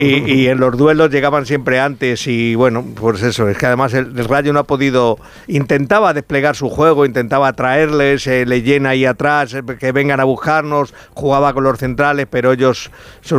y en los duelos llegaban siempre antes y bueno, pues eso, es que además el Rayo no ha podido, intentaba desplegar su juego, intentaba atraerles, le llena ahí atrás, que vengan a buscarnos, jugaba con los centrales, pero ellos son